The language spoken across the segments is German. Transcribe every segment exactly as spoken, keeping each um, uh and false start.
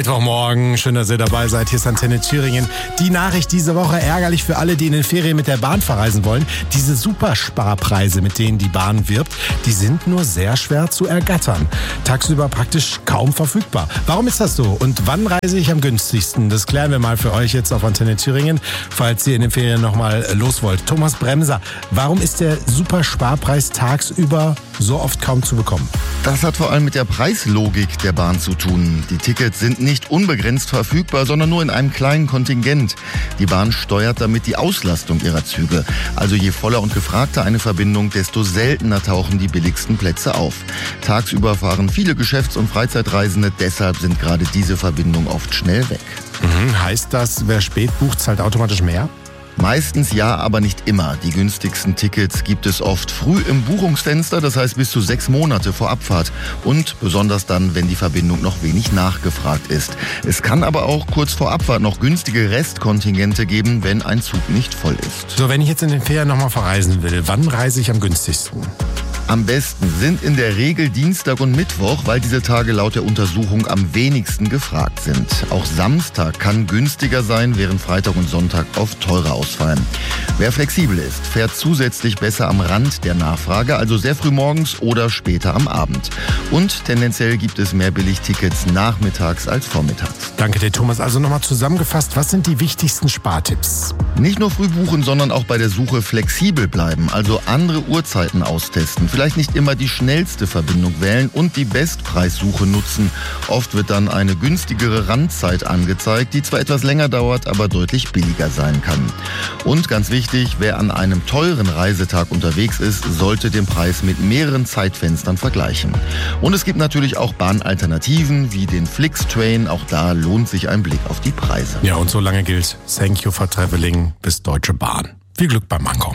Mittwochmorgen, schön, dass ihr dabei seid. Hier ist Antenne Thüringen. Die Nachricht diese Woche ärgerlich für alle, die in den Ferien mit der Bahn verreisen wollen. Diese Supersparpreise, mit denen die Bahn wirbt, die sind nur sehr schwer zu ergattern. Tagsüber praktisch kaum verfügbar. Warum ist das so? Und wann reise ich am günstigsten? Das klären wir mal für euch jetzt auf Antenne Thüringen, falls ihr in den Ferien nochmal los wollt. Thomas Bremser, warum ist der Supersparpreis tagsüber so oft kaum zu bekommen? Das hat vor allem mit der Preislogik der Bahn zu tun. Die Tickets sind nicht unbegrenzt verfügbar, sondern nur in einem kleinen Kontingent. Die Bahn steuert damit die Auslastung ihrer Züge. Also je voller und gefragter eine Verbindung, desto seltener tauchen die billigsten Plätze auf. Tagsüber fahren viele Geschäfts- und Freizeitreisende, deshalb sind gerade diese Verbindungen oft schnell weg. Mhm. Heißt das, wer spät bucht, zahlt automatisch mehr? Meistens ja, aber nicht immer. Die günstigsten Tickets gibt es oft früh im Buchungsfenster, das heißt bis zu sechs Monate vor Abfahrt. Und besonders dann, wenn die Verbindung noch wenig nachgefragt ist. Es kann aber auch kurz vor Abfahrt noch günstige Restkontingente geben, wenn ein Zug nicht voll ist. So, wenn ich jetzt in den Ferien nochmal verreisen will, wann reise ich am günstigsten? Am besten sind in der Regel Dienstag und Mittwoch, weil diese Tage laut der Untersuchung am wenigsten gefragt sind. Auch Samstag kann günstiger sein, während Freitag und Sonntag oft teurer ausfallen. Wer flexibel ist, fährt zusätzlich besser am Rand der Nachfrage, also sehr früh morgens oder später am Abend. Und tendenziell gibt es mehr Billigtickets nachmittags als vormittags. Danke dir, Thomas. Also nochmal zusammengefasst, was sind die wichtigsten Spartipps? Nicht nur früh buchen, sondern auch bei der Suche flexibel bleiben, also andere Uhrzeiten austesten. Vielleicht nicht immer die schnellste Verbindung wählen und die Bestpreissuche nutzen. Oft wird dann eine günstigere Randzeit angezeigt, die zwar etwas länger dauert, aber deutlich billiger sein kann. Und ganz wichtig, wer an einem teuren Reisetag unterwegs ist, sollte den Preis mit mehreren Zeitfenstern vergleichen. Und es gibt natürlich auch Bahnalternativen wie den Flixtrain. Auch da lohnt sich ein Blick auf die Preise. Ja, und so lange gilt Thank you for traveling bis Deutsche Bahn. Viel Glück beim Ankommen.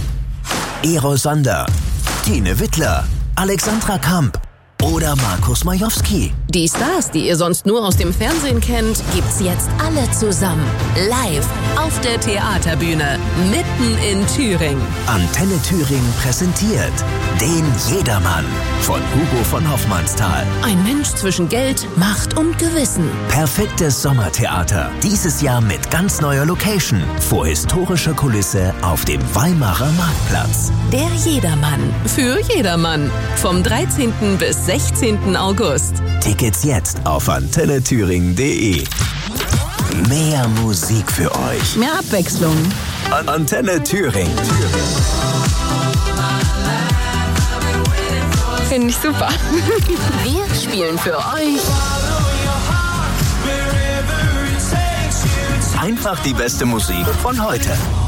Eros Sander, Tine Wittler, Alexandra Kamp oder Markus Majowski. Die Stars, die ihr sonst nur aus dem Fernsehen kennt, gibt's jetzt alle zusammen. Live auf der Theaterbühne, mitten in Thüringen. Antenne Thüringen präsentiert den Jedermann von Hugo von Hoffmannsthal. Ein Mensch zwischen Geld, Macht und Gewissen. Perfektes Sommertheater. Dieses Jahr mit ganz neuer Location. Vor historischer Kulisse auf dem Weimarer Marktplatz. Der Jedermann. Für jedermann. Vom dreizehnten bis sechzehnten August. Tickets jetzt auf antenne thüringen punkt de. Mehr Musik für euch. Mehr Abwechslung. An Antenne Thüringen. Finde ich super. Wir spielen für euch Einfach die beste Musik von heute.